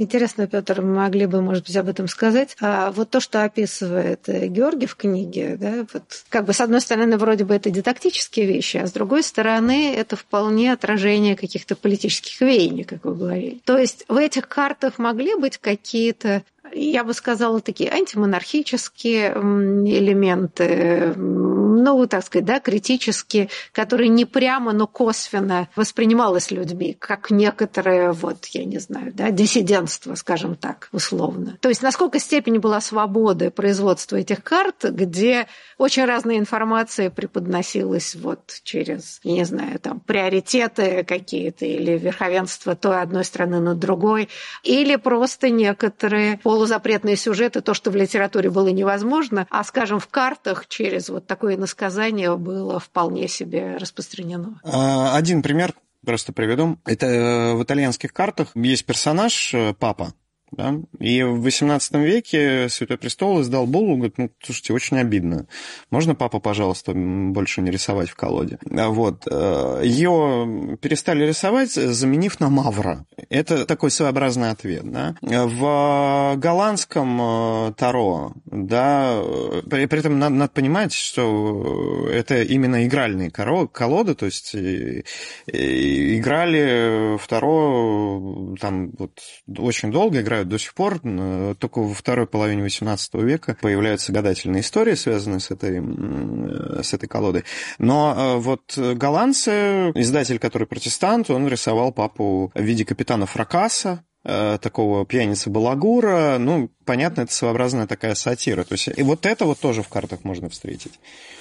Интересно, Петр, мы могли бы, может быть, об этом сказать. Вот то, что описывает Георгий в книге, да, вот как бы с одной стороны, вроде бы это дидактические вещи, а с другой стороны, это вполне отражение каких-то политических веяний, как вы говорили. То есть в этих картах могли быть какие-то, я бы сказала, такие антимонархические элементы, ну, так сказать, да, критические, которые не прямо, но косвенно воспринималось людьми, как некоторое, вот, я не знаю, да, диссидентство, скажем так, условно. То есть насколько степень была свободы производства этих карт, где очень разная информация преподносилась вот через, я не знаю, там, приоритеты какие-то или верховенство той одной страны над другой, или просто некоторые полузапретные сюжеты, то, что в литературе было невозможно, а, скажем, в картах через вот такое иносказание было вполне себе распространено. Один пример просто приведу. Это в итальянских картах есть персонаж папа. Да? И в XVIII веке Святой Престол издал буллу, говорит, ну, слушайте, очень обидно. Можно, папа, пожалуйста, больше не рисовать в колоде? Вот. Ее перестали рисовать, заменив на Мавра. Это такой своеобразный ответ. Да? В голландском Таро, да, при этом надо понимать, что это именно игральные колоды, то есть играли в Таро там вот очень долго, играют до сих пор, только во второй половине XVIII века появляются гадательные истории, связанные с этой колодой. Но вот голландцы, издатель, который протестант, он рисовал папу в виде капитана Фракаса, такого пьяницы-балагура. Ну, понятно, это своеобразная такая сатира. То есть, и вот это вот тоже в картах можно встретить.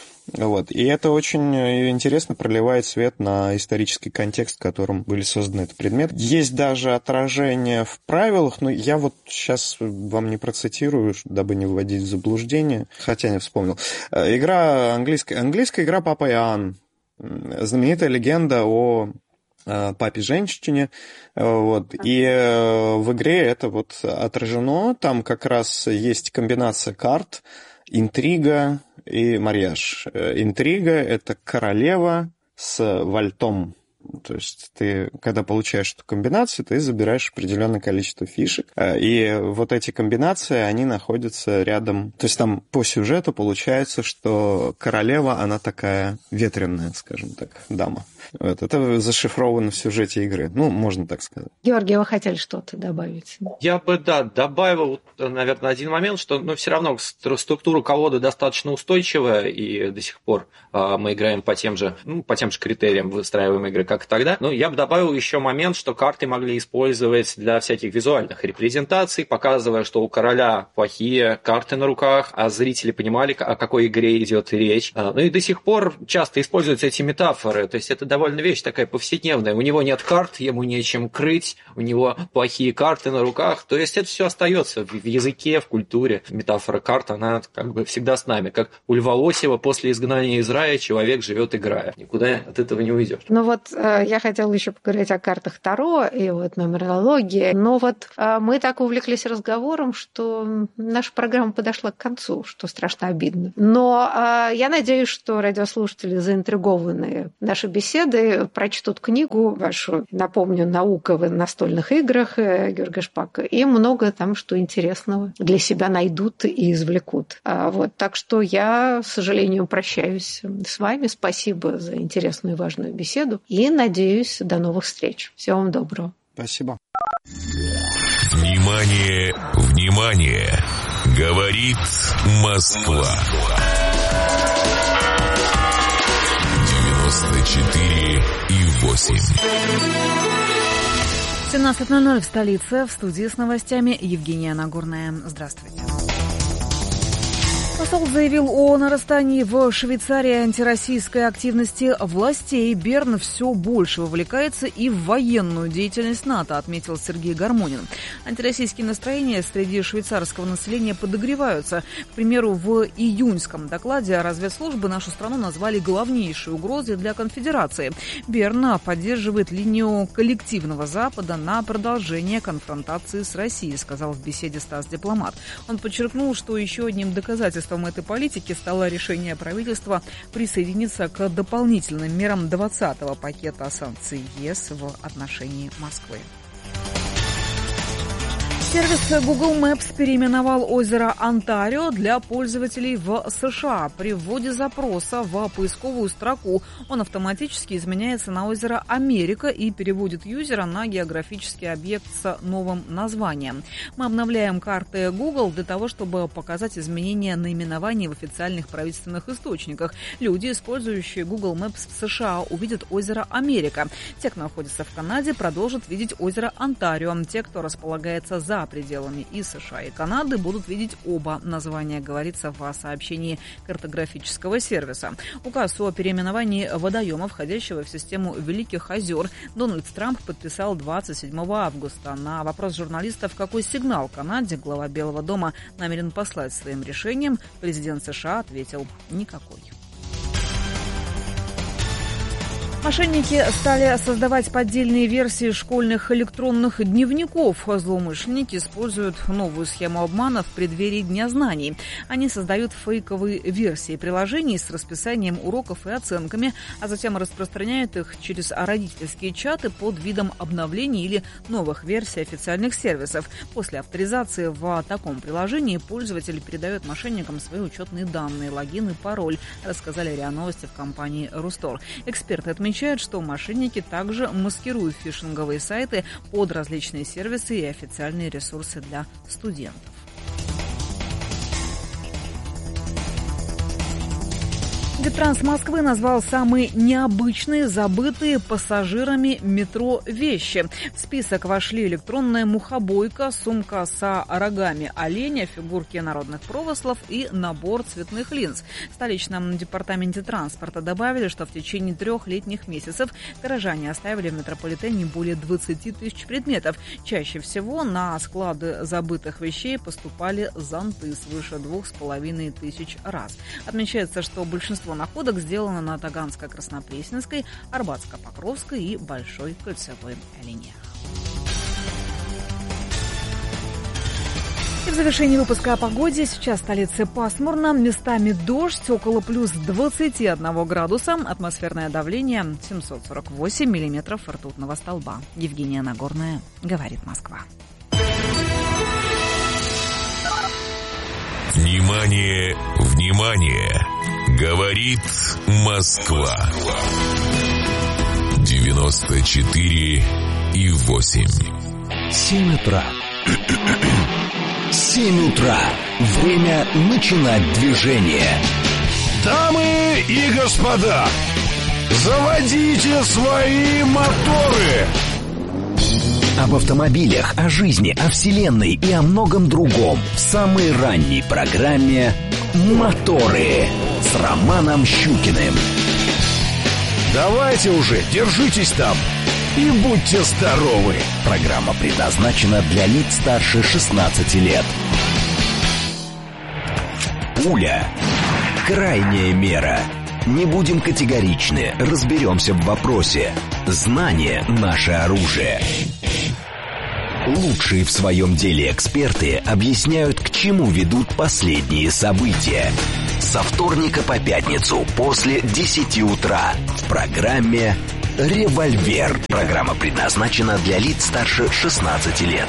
Вот. И это очень интересно проливает свет на исторический контекст, в котором были созданы этот предмет. Есть даже отражение в правилах, но я вот сейчас вам не процитирую, дабы не вводить в заблуждение, хотя не вспомнил. Игра английская игра «Папа Иоанн». Знаменитая легенда о папе-женщине. Вот. И в игре это вот отражено. Там как раз есть комбинация карт, интрига и марьяж. Интрига – это королева с вальтом. То есть ты, когда получаешь эту комбинацию, ты забираешь определенное количество фишек. И вот эти комбинации, они находятся рядом. То есть там по сюжету получается, что королева, она такая ветреная, скажем так, дама. Вот. Это зашифровано в сюжете игры. Ну, можно так сказать. Георгий, вы хотели что-то добавить? Я бы, да, добавил, наверное, один момент, что все равно структура колоды достаточно устойчивая, и до сих пор мы играем по тем же критериям, выстраиваем игры, как и тогда. Но я бы добавил еще момент, что карты могли использовать для всяких визуальных репрезентаций, показывая, что у короля плохие карты на руках, а зрители понимали, о какой игре идет речь. Ну и до сих пор часто используются эти метафоры, то есть это довольно вещь такая повседневная. У него нет карт, ему нечем крыть, у него плохие карты на руках. То есть это все остается в языке, в культуре. Метафора карт, она как бы всегда с нами. Как у Льва Лосева после изгнания из рая человек живет играя. Никуда от этого не уйдешь. Ну вот я хотела еще поговорить о картах Таро и вот нумерологии. Но вот мы так увлеклись разговором, что наша программа подошла к концу, что страшно обидно. Но я надеюсь, что радиослушатели, заинтригованные нашей беседой, прочтут книгу вашу, напомню, «Наука в настольных играх» Георгия Шпака, и много там что интересного для себя найдут и извлекут. Вот, так что я, к сожалению, прощаюсь с вами. Спасибо за интересную и важную беседу. И надеюсь, до новых встреч. Всего вам доброго. Спасибо. Внимание, внимание! Говорит Москва. 94,8. 17:00 в столице. В студии с новостями Евгения Нагорная. Здравствуйте. Посол заявил о нарастании в Швейцарии антироссийской активности властей. Берн все больше вовлекается и в военную деятельность НАТО, отметил Сергей Гармонин. Антироссийские настроения среди швейцарского населения подогреваются. К примеру, в июньском докладе разведслужбы нашу страну назвали главнейшей угрозой для конфедерации. Берн поддерживает линию коллективного Запада на продолжение конфронтации с Россией, сказал в беседе Статс-дипломат. Он подчеркнул, что еще одним доказательством этой политики стало решение правительства присоединиться к дополнительным мерам 20-го пакета санкций ЕС в отношении Москвы. Сервис Google Maps переименовал озеро Онтарио для пользователей в США. При вводе запроса в поисковую строку он автоматически изменяется на озеро Америка и переводит юзера на географический объект с новым названием. Мы обновляем карты Google для того, чтобы показать изменения наименований в официальных правительственных источниках. Люди, использующие Google Maps в США, увидят озеро Америка. Те, кто находится в Канаде, продолжат видеть озеро Онтарио. Те, кто располагается за пределами и США, и Канады, будут видеть оба названия, говорится в сообщении картографического сервиса. Указ о переименовании водоема, входящего в систему Великих озер, Дональд Трамп подписал 27 августа. На вопрос журналистов, какой сигнал Канаде глава Белого дома намерен послать своим решением, президент США ответил: никакой. Мошенники стали создавать поддельные версии школьных электронных дневников. Злоумышленники используют новую схему обмана в преддверии Дня знаний. Они создают фейковые версии приложений с расписанием уроков и оценками, а затем распространяют их через родительские чаты под видом обновлений или новых версий официальных сервисов. После авторизации в таком приложении пользователь передает мошенникам свои учетные данные, логин и пароль, рассказали РИА Новости в компании «Рустор». Эксперты отмечают, что мошенники также маскируют фишинговые сайты под различные сервисы и официальные ресурсы для студентов. Транс Москвы назвал самые необычные, забытые пассажирами метро вещи. В список вошли электронная мухобойка, сумка с рогами оленя, фигурки народных провослов и набор цветных линз. В столичном департаменте транспорта добавили, что в течение 3 летних месяцев горожане оставили в метрополитене более 20 тысяч предметов. Чаще всего на склады забытых вещей поступали зонты свыше 2500 раз. Отмечается, что большинство находок сделано на Таганско-Краснопресненской, Арбатско-Покровской и Большой кольцевой линиях. И в завершении выпуска о погоде. Сейчас в столице пасмурно, местами дождь, около плюс 21 градуса, атмосферное давление 748 миллиметров ртутного столба. Евгения Нагорная, говорит Москва. Внимание, внимание! Говорит Москва. 94,8. 7 утра. 7 утра. Время начинать движение. Дамы и господа, заводите свои моторы. Об автомобилях, о жизни, о вселенной и о многом другом в самой ранней программе «Моторы» с Романом Щукиным. Давайте уже, держитесь там и будьте здоровы. Программа предназначена для лиц старше 16 лет. Пуля. Крайняя мера. Не будем категоричны, разберемся в вопросе. Знание – наше оружие. Лучшие в своем деле эксперты объясняют, к чему ведут последние события. Со вторника по пятницу после 10 утра в программе «Револьвер». Программа предназначена для лиц старше 16 лет.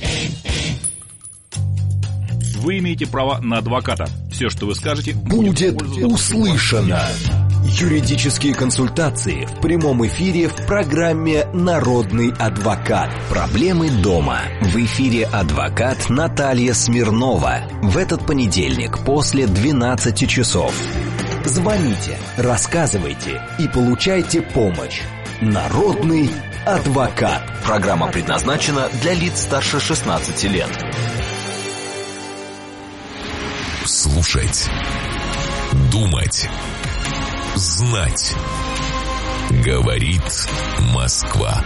Вы имеете право на адвоката. Все, что вы скажете, будет услышано. Юридические консультации в прямом эфире в программе «Народный адвокат». Проблемы дома. В эфире адвокат Наталья Смирнова. В этот понедельник после 12 часов. Звоните, рассказывайте и получайте помощь. «Народный адвокат». Программа предназначена для лиц старше 16 лет. Слушать, думать, знать. Говорит Москва.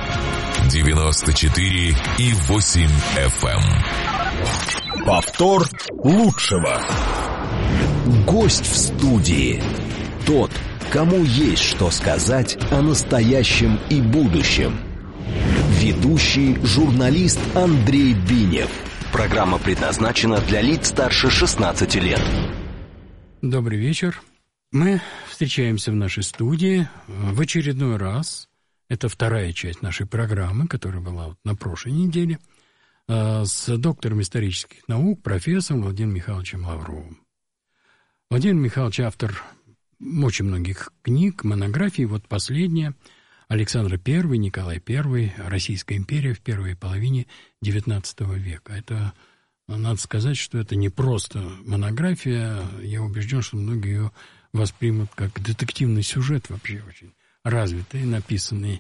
94,8 FM. Повтор лучшего. Гость в студии. Тот, кому есть что сказать о настоящем и будущем. Ведущий журналист Андрей Бинев. Программа предназначена для лиц старше 16 лет. Добрый вечер. Мы встречаемся в нашей студии в очередной раз. Это вторая часть нашей программы, которая была на прошлой неделе. с доктором исторических наук, профессором Владимиром Михайловичем Лавровым. Владимир Михайлович автор очень многих книг, монографий. Вот последняя «Александр I, Николай I, Российская империя в первой половине XIX века». Это, надо сказать, что это не просто монография. Я убежден, что многие ее воспримут как детективный сюжет, вообще очень развитый, написанный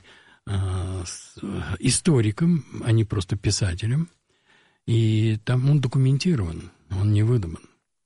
историком, а не просто писателем. И там он документирован, он не выдуман.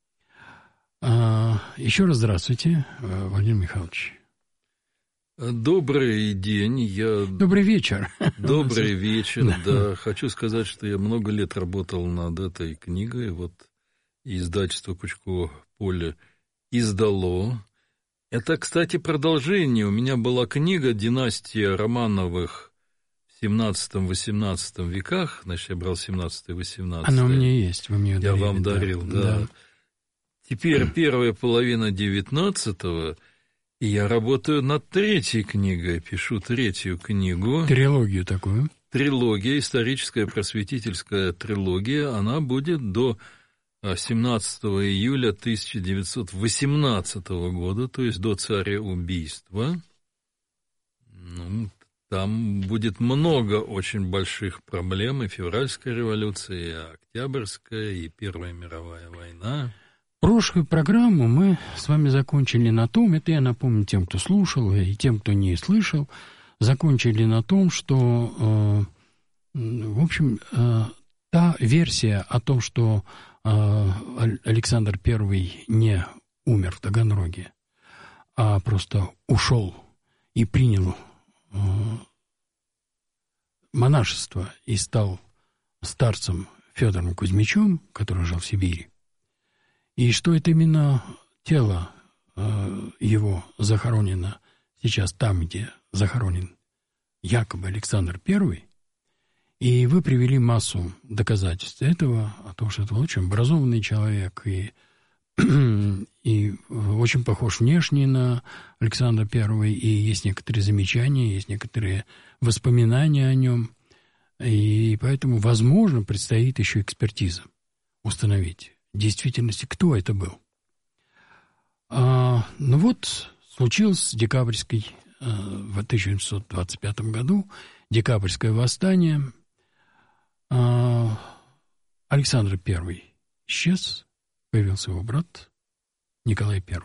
Еще раз здравствуйте, Владимир Михайлович. Добрый день. Добрый вечер. Добрый вечер, да. Хочу сказать, что я много лет работал над этой книгой. Вот издательство Пучково поле издало. Это, кстати, продолжение. У меня была книга «Династия Романовых в 17-18 веках». Значит, я брал 17-18. Она у меня есть, вы мне ее дарили. Я вам дарил, да. Теперь первая половина 19-го, и я работаю над третьей книгой, пишу третью книгу. Трилогию такую. Трилогия, историческая просветительская трилогия, она будет до 17 июля 1918 года, то есть до цареубийства. Ну, там будет много очень больших проблем, и февральская революция, и октябрьская, и Первая мировая война. Прошлую программу мы с вами закончили на том, это я напомню тем, кто слушал, и тем, кто не слышал, закончили на том, что, в общем, та версия о том, что Александр I не умер в Таганроге, а просто ушел и принял монашество и стал старцем Федором Кузьмичем, который жил в Сибири, и что это именно тело его захоронено сейчас там, где захоронен якобы Александр I, и вы привели массу доказательств этого, о том, что это очень образованный человек и очень похож внешне на Александра I, и есть некоторые замечания, есть некоторые воспоминания о нем, и поэтому, возможно, предстоит еще экспертиза установить в действительности, кто это был. Ну вот, случилось декабрьский, в 1725 году, декабрьское восстание. Александр I исчез, появился его брат Николай I.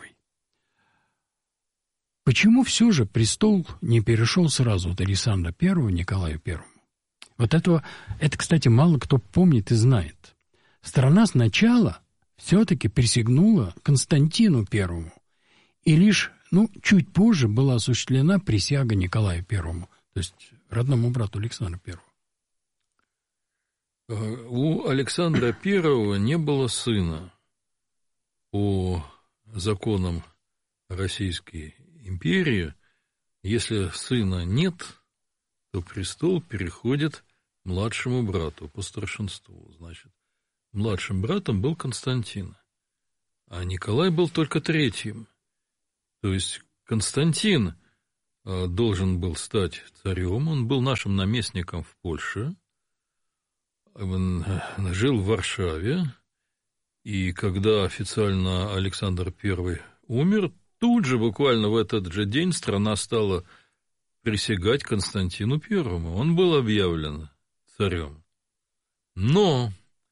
Почему все же престол не перешел сразу от Александра I к Николаю I? Вот это, кстати, мало кто помнит и знает. Страна сначала все-таки присягнула Константину I, и лишь, чуть позже была осуществлена присяга Николаю I, то есть родному брату Александра I. У Александра I не было сына. По законам Российской империи, если сына нет, то престол переходит младшему брату по старшинству. Значит, младшим братом был Константин, а Николай был только третьим. То есть Константин должен был стать царем, он был нашим наместником в Польше, он жил в Варшаве, и когда официально Александр I умер, тут же, буквально в этот же день, страна стала присягать Константину I. Он был объявлен царем. Но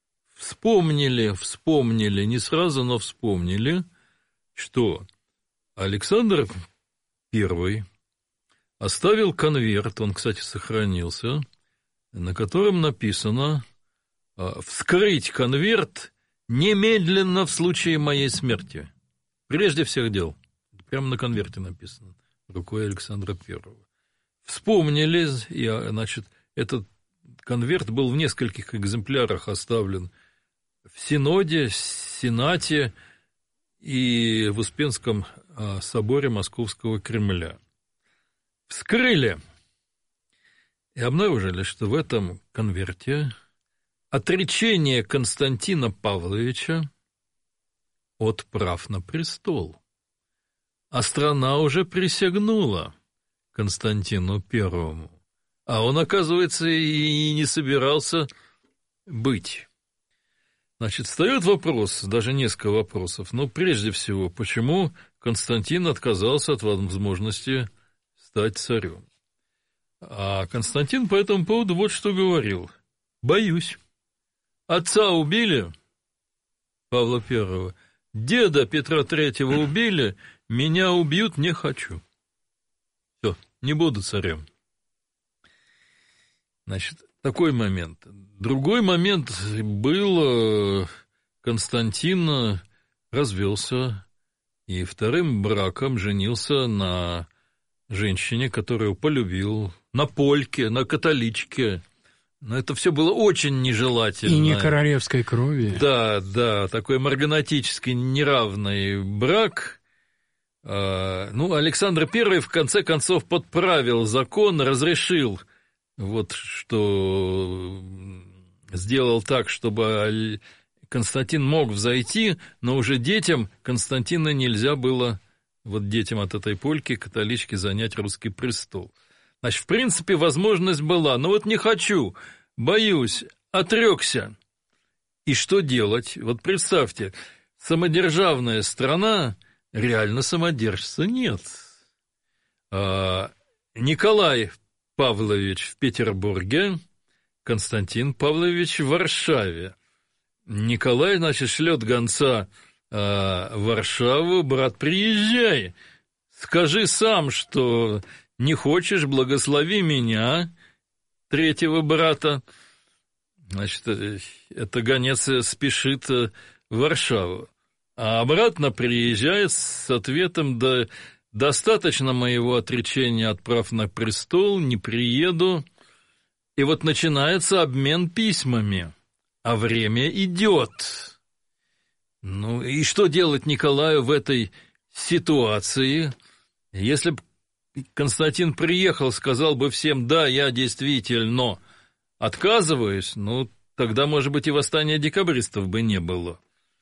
вспомнили, не сразу, но вспомнили, что Александр I оставил конверт, он, кстати, сохранился, на котором написано «Вскрыть конверт немедленно в случае моей смерти, прежде всех дел». Прямо на конверте написано, рукой Александра I. Вспомнили, и, значит, этот конверт был в нескольких экземплярах оставлен в Синоде, Сенате и в Успенском соборе Московского Кремля. Вскрыли и обнаружили, что в этом конверте отречение Константина Павловича от прав на престол. А страна уже присягнула Константину Первому. А он, оказывается, и не собирался быть? Значит, встает вопрос, даже несколько вопросов. Но прежде всего, почему Константин отказался от возможности стать царем? А Константин по этому поводу вот что говорил. Боюсь. Отца убили, Павла I, деда Петра III убили, меня убьют, не хочу. Все, не буду царем. Значит, такой момент. Другой момент был, Константин развелся и вторым браком женился на женщине, которую полюбил, на польке, на католичке. Но это все было очень нежелательно. И не королевской крови. Да, такой марганатический неравный брак. Александр I в конце концов подправил закон, разрешил, вот что сделал так, чтобы Константин мог взойти, но уже детям Константина нельзя было, вот детям от этой польки, католички, занять русский престол. Значит, в принципе, возможность была, но вот не хочу, боюсь, отрекся. И что делать? Вот представьте, самодержавная страна, реально самодержца нет. Николай Павлович в Петербурге, Константин Павлович в Варшаве. Николай, значит, шлет гонца в Варшаву: брат, приезжай, скажи сам, что не хочешь, благослови меня, третьего брата. Значит, это гонец спешит в Варшаву, а обратно приезжает с ответом: да достаточно моего отречения от прав на престол, не приеду. И вот начинается обмен письмами, а время идет. Ну и что делать Николаю в этой ситуации? Если бы Константин приехал, сказал бы всем: да, я действительно отказываюсь, тогда, может быть, и восстания декабристов бы не было.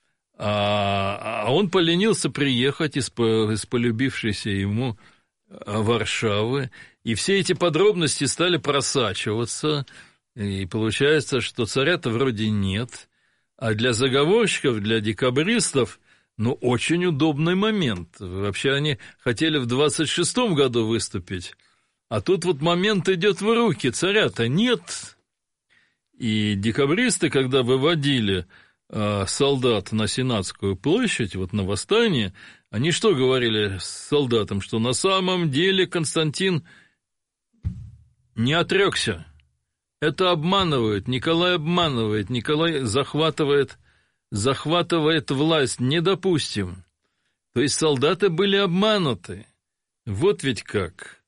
А он поленился приехать из полюбившейся ему Варшавы, и все эти подробности стали просачиваться, и получается, что царя-то вроде нет, а для заговорщиков, для декабристов, очень удобный момент. Вообще они хотели в 26-м году выступить, а тут вот момент идет в руки, царя-то нет. И декабристы, когда выводили солдат на Сенатскую площадь, вот на восстание, они что говорили солдатам? Что на самом деле Константин не отрекся. Это обманывают, Николай обманывает, Николай захватывает власть, не допустим. То есть солдаты были обмануты. Вот ведь как.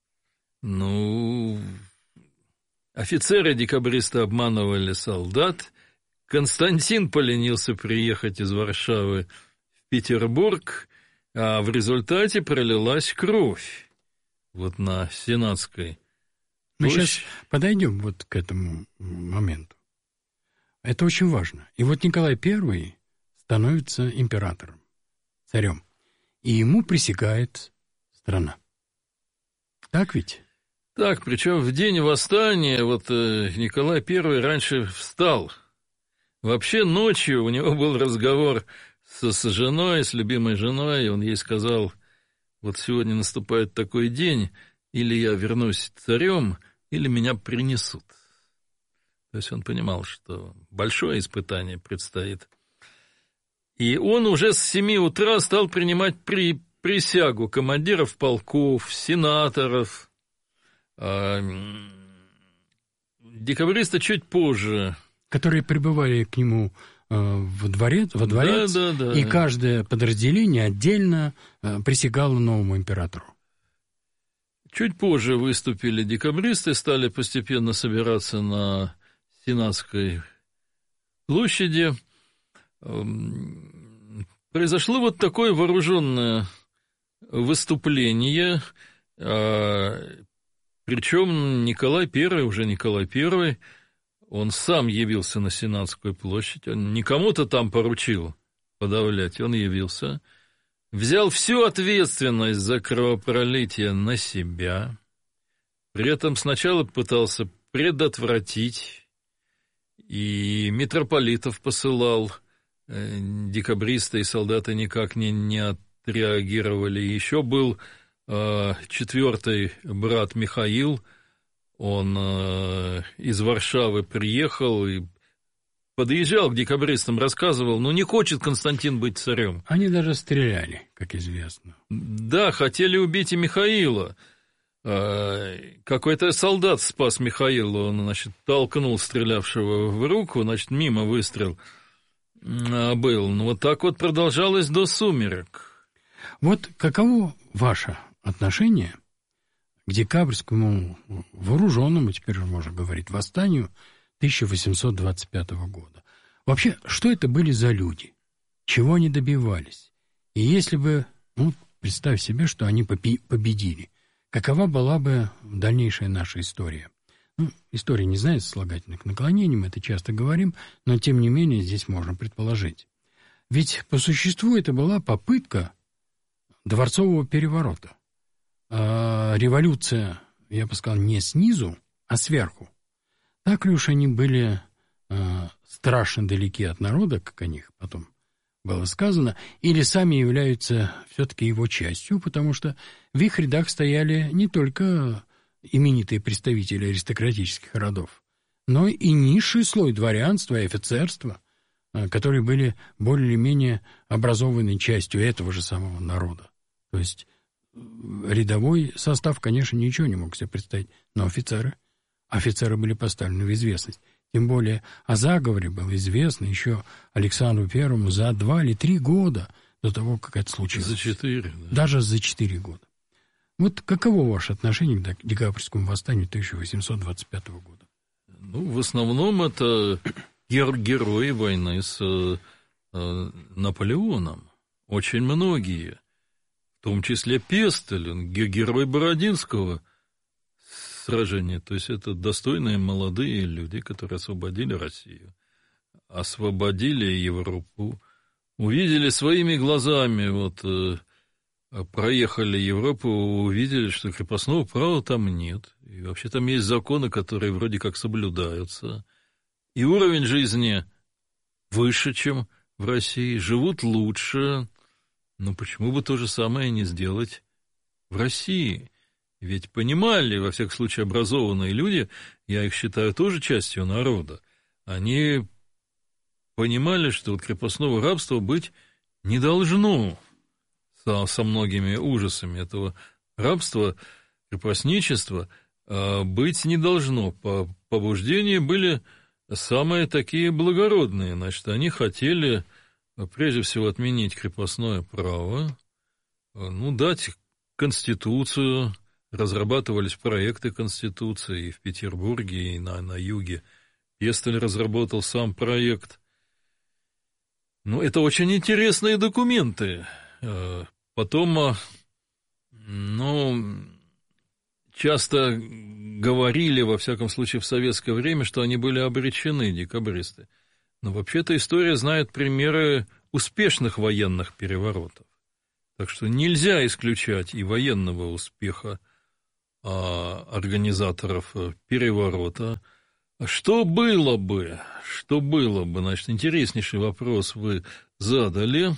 Офицеры-декабристы обманывали солдат. Константин поленился приехать из Варшавы в Петербург, а в результате пролилась кровь вот на Сенатской. Мы сейчас подойдем вот к этому моменту. Это очень важно. И вот Николай I становится императором, царем, и ему присягает страна. Так ведь? Так, причем в день восстания Николай I раньше встал. Вообще ночью у него был разговор с женой, с любимой женой, и он ей сказал: вот сегодня наступает такой день, или я вернусь царем, или меня принесут. То есть он понимал, что большое испытание предстоит. И он уже с 7 утра стал принимать присягу командиров полков, сенаторов. Декабристы чуть позже. Которые прибывали к нему во дворец, да. И каждое подразделение отдельно присягало новому императору. Чуть позже выступили декабристы, стали постепенно собираться на Сенатской площади. Произошло вот такое вооруженное выступление, причем Николай I, он сам явился на Сенатскую площадь, он не кому-то там поручил подавлять, он явился, взял всю ответственность за кровопролитие на себя, при этом сначала пытался предотвратить, и и митрополитов посылал, декабристы и солдаты никак не отреагировали. Еще был 4-й брат Михаил, он из Варшавы приехал и подъезжал к декабристам, рассказывал, не хочет Константин быть царем. Они даже стреляли, как известно. Да, хотели убить и Михаила. Какой-то солдат спас Михаила, он, толкнул стрелявшего в руку, мимо выстрел был. Вот так вот продолжалось до сумерек. Вот каково ваше отношение к декабрьскому вооруженному, теперь уже можно говорить, восстанию 1825 года? Вообще, что это были за люди? Чего они добивались? И если бы, представь себе, что они победили, какова была бы дальнейшая наша история? История не знает сослагательных наклонений, мы это часто говорим, но тем не менее здесь можно предположить. Ведь по существу это была попытка дворцового переворота. Революция, я бы сказал, не снизу, а сверху. Так ли уж они были страшно далеки от народа, как о них потом было сказано, или сами являются все-таки его частью, потому что в их рядах стояли не только именитые представители аристократических родов, но и низший слой дворянства и офицерства, которые были более или менее образованной частью этого же самого народа. То есть рядовой состав, конечно, ничего не мог себе представить, но офицеры были поставлены в известность. Тем более о заговоре было известно еще Александру Первому за 2 или 3 года до того, как это случилось. За 4, да. Даже за 4 года. Вот каково ваше отношение к декабрьскому восстанию 1825 года? В основном это герои войны с Наполеоном. Очень многие. В том числе Пестель, герой Бородинского сражения. То есть это достойные молодые люди, которые освободили Россию, освободили Европу, увидели своими глазами, проехали Европу, увидели, что крепостного права там нет. И вообще там есть законы, которые вроде как соблюдаются. И уровень жизни выше, чем в России, живут лучше. Но почему бы то же самое не сделать в России? Ведь понимали, во всяком случае, образованные люди, я их считаю тоже частью народа, они понимали, что крепостного рабства быть не должно со многими ужасами этого рабства, крепостничества быть не должно. Побуждения были самые такие благородные. Значит, они хотели прежде всего отменить крепостное право, дать конституцию. Разрабатывались проекты Конституции и в Петербурге, и на юге. Пестель разработал сам проект. Это очень интересные документы. Потом, часто говорили, во всяком случае, в советское время, что они были обречены, декабристы. Но вообще-то история знает примеры успешных военных переворотов. Так что нельзя исключать и военного успеха организаторов переворота. Что было бы? Значит, интереснейший вопрос вы задали.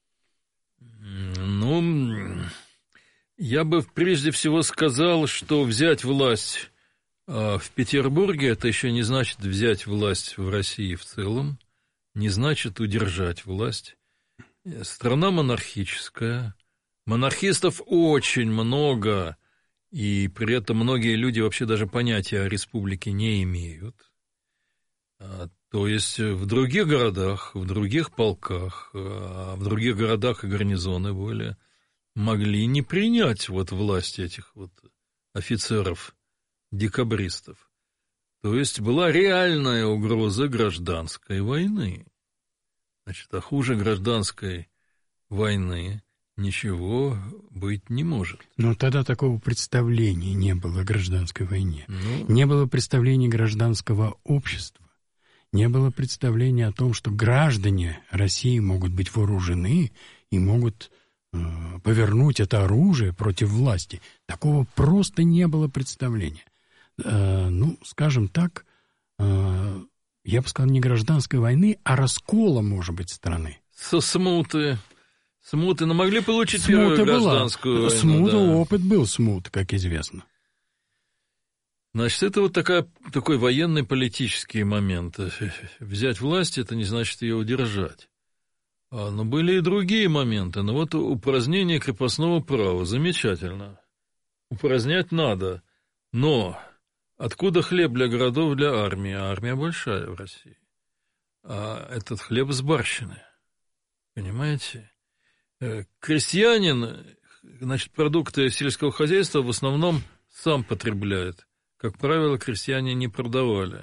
Я бы прежде всего сказал, что взять власть в Петербурге, это еще не значит взять власть в России в целом, не значит удержать власть. Страна монархическая, монархистов очень много, и при этом многие люди вообще даже понятия о республике не имеют. То есть в других городах, в других полках, в других городах и гарнизоны могли не принять власть этих офицеров-декабристов. То есть была реальная угроза гражданской войны. Значит, а хуже гражданской войны ничего быть не может. Но тогда такого представления не было о гражданской войне. Не было представления гражданского общества. Не было представления о том, что граждане России могут быть вооружены и могут повернуть это оружие против власти. Такого просто не было представления. Скажем так, я бы сказал, не гражданской войны, а раскола, может быть, страны. Смуты, но могли получить первую гражданскую войну. Смута, опыт был смут, как известно. Значит, это вот такой военный политический момент. Взять власть – это не значит ее удержать. Но были и другие моменты. Но вот упразднение крепостного права – замечательно. Упразднять надо. Но откуда хлеб для городов, для армии? А армия большая в России. А этот хлеб с барщины. Понимаете? Крестьянин, значит, продукты сельского хозяйства в основном сам потребляет. Как правило, крестьяне не продавали.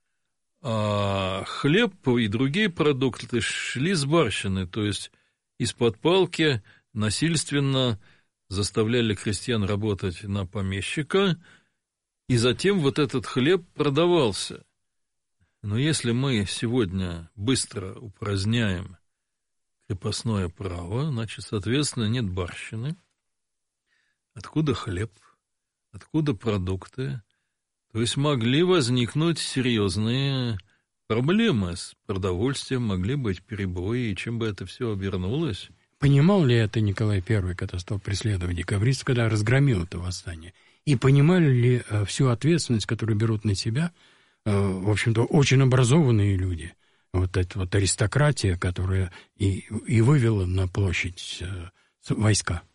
А хлеб и другие продукты шли с барщины, то есть из-под палки насильственно заставляли крестьян работать на помещика, и затем вот этот хлеб продавался. Но если мы сегодня быстро упраздняем крепостное право, значит, соответственно, нет барщины. Откуда хлеб? Откуда продукты? То есть могли возникнуть серьезные проблемы с продовольствием, могли быть перебои, и чем бы это все обернулось? Понимал ли это Николай I, когда стал преследовать декабристов, когда разгромил это восстание? И понимали ли всю ответственность, которую берут на себя, в общем-то, очень образованные люди? Вот эта вот аристократия, которая и вывела на площадь войска.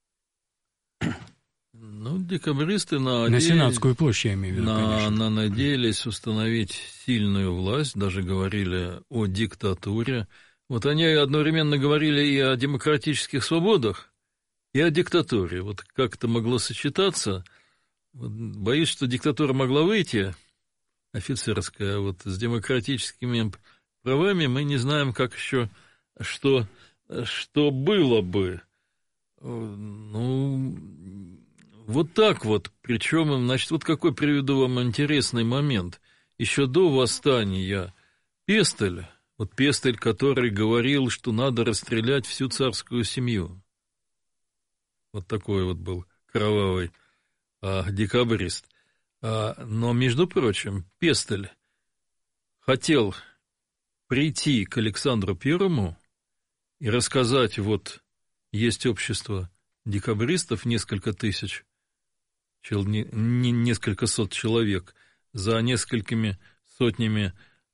Ну, декабристы на Сенатскую площадь, я имею в виду, конечно. Надеялись установить сильную власть, даже говорили о диктатуре. Вот они одновременно говорили и о демократических свободах, и о диктатуре. Вот как это могло сочетаться? Вот, боюсь, что диктатура могла выйти, офицерская, вот с демократическими правами мы не знаем, как еще, что было бы. Ну, вот так вот. Причем, значит, вот какой приведу вам интересный момент. Еще до восстания Пестель, который говорил, что надо расстрелять всю царскую семью. Вот такой вот был кровавый декабрист. Но, между прочим, Пестель хотел прийти к Александру Первому и рассказать, вот есть общество декабристов, несколько тысяч, несколько сот человек, за несколькими сотнями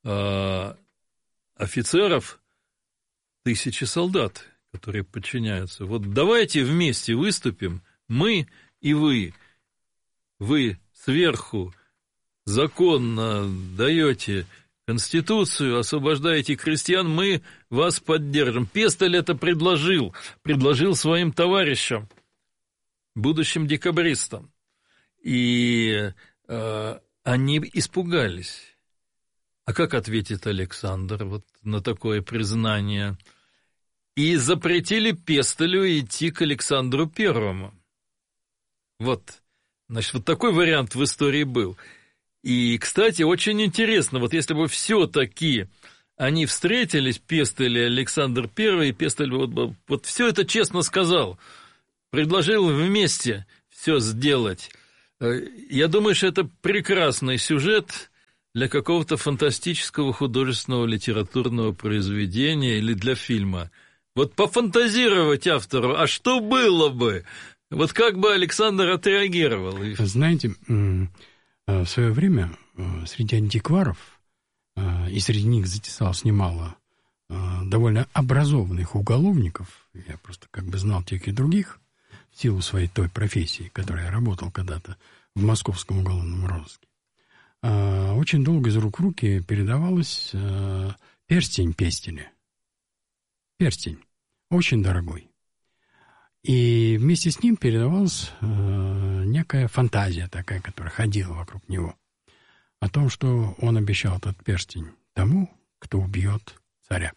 офицеров, тысячи солдат, которые подчиняются. Вот давайте вместе выступим, мы и вы. Вы сверху законно даете Конституцию, освобождаете крестьян, мы вас поддержим. Пестель это предложил своим товарищам, будущим декабристам. И они испугались. А как ответит Александр вот на такое признание? И запретили Пестелю идти к Александру Первому. Вот, значит, вот такой вариант в истории был. И, кстати, очень интересно, вот если бы все-таки они встретились, Пестель и Александр I, и Пестель вот все это честно сказал, предложил вместе все сделать. Я думаю, что это прекрасный сюжет для какого-то фантастического художественного литературного произведения или для фильма. Вот пофантазировать автору, а что было бы? Вот как бы Александр отреагировал? Знаете, в свое время среди антикваров, и среди них затесалось немало довольно образованных уголовников, я просто как бы знал тех и других, в силу своей той профессии, которой я работал когда-то в московском уголовном розыске, очень долго из рук в руки передавалось перстень Пестеля. Перстень, очень дорогой. И вместе с ним передавалась некая фантазия такая, которая ходила вокруг него, о том, что он обещал этот перстень тому, кто убьет царя.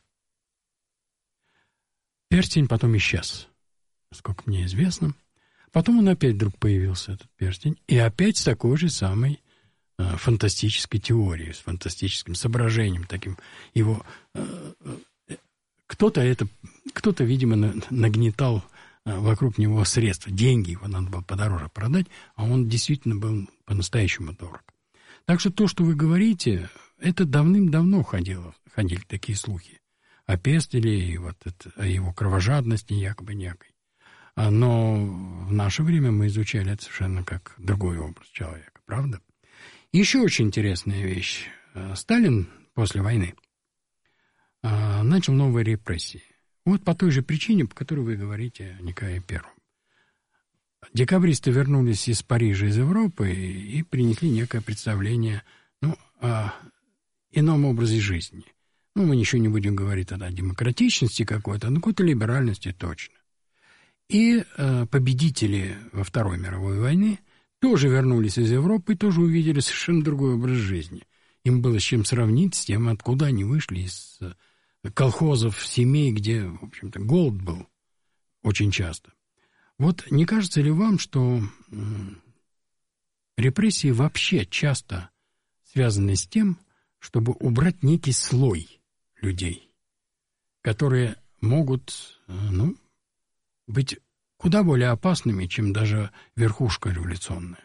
Перстень потом исчез, насколько мне известно. Потом он опять вдруг появился, этот перстень, и опять с такой же самой фантастической теорией, с фантастическим соображением таким. Его кто-то, видимо, нагнетал вокруг него средства, деньги, его надо было подороже продать, а он действительно был по-настоящему дорог. Так что то, что вы говорите, это давным-давно ходили такие слухи о Пестеле и вот о его кровожадности якобы некой. Но в наше время мы изучали это совершенно как другой образ человека, правда? Еще очень интересная вещь. Сталин после войны начал новые репрессии. Вот по той же причине, по которой вы говорите о Николае Первом. Декабристы вернулись из Парижа, из Европы и принесли некое представление о ином образе жизни. Мы ничего не будем говорить тогда о демократичности какой-то, но какой-то либеральности точно. И победители во Второй мировой войне тоже вернулись из Европы и тоже увидели совершенно другой образ жизни. Им было с чем сравнить, с тем, откуда они вышли из колхозов, семей, где, в общем-то, голод был очень часто. Вот не кажется ли вам, что репрессии вообще часто связаны с тем, чтобы убрать некий слой людей, которые могут, быть куда более опасными, чем даже верхушка революционная?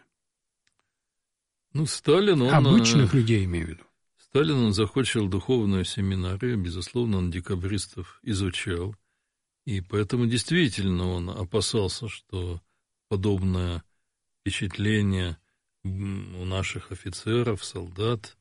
Сталин, он... Обычных людей, имею в виду. Сталин, он закончил духовную семинарию, безусловно, он декабристов изучал, и поэтому действительно он опасался, что подобное впечатление у наших офицеров, солдат,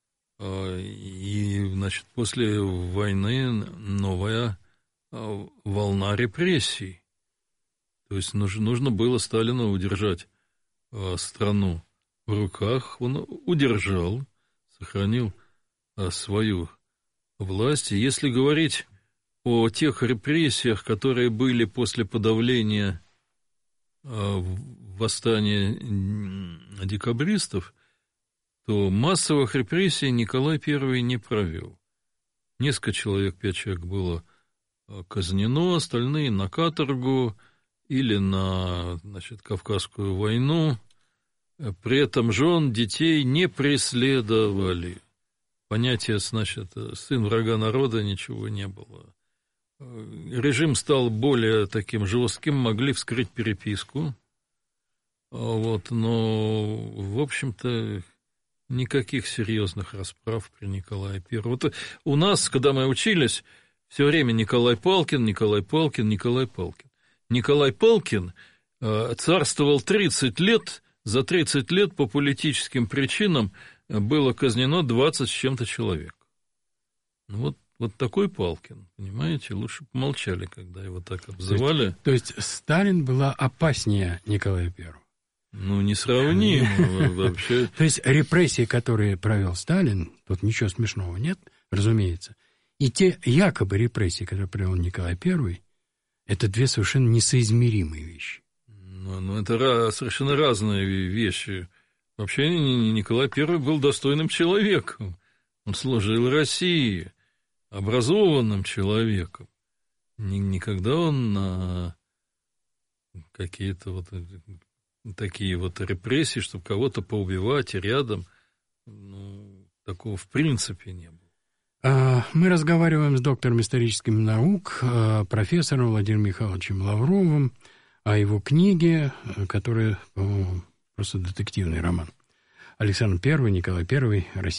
и, значит, после войны новая волна репрессий. То есть нужно было Сталину удержать страну в руках, он удержал, сохранил свою власть. И если говорить о тех репрессиях, которые были после подавления восстания декабристов, то массовых репрессий Николай I не провел. Несколько человек, 5 человек было казнено, остальные на каторгу или на, Кавказскую войну. При этом жен, детей не преследовали. Понятие, сын врага народа, ничего не было. Режим стал более таким жестким, могли вскрыть переписку. Но, в общем-то, никаких серьезных расправ при Николае I. Вот у нас, когда мы учились, все время Николай Палкин. Николай Палкин царствовал 30 лет. За 30 лет по политическим причинам было казнено 20 с чем-то человек. Вот такой Палкин, понимаете? Лучше помолчали, когда его так обзывали. То есть Сталин была опаснее Николая I? Несравнимо вообще. То есть репрессии, которые провел Сталин, тут ничего смешного нет, разумеется. И те якобы репрессии, которые провел Николай I, это две совершенно несоизмеримые вещи. Это совершенно разные вещи. Вообще Николай I был достойным человеком. Он служил России, образованным человеком. Никогда он на какие-то такие репрессии, чтобы кого-то поубивать рядом, такого в принципе не было. Мы разговариваем с доктором исторических наук, профессором Владимиром Михайловичем Лавровым, о его книге, которая, просто детективный роман. Александр I, Николай I, Россия.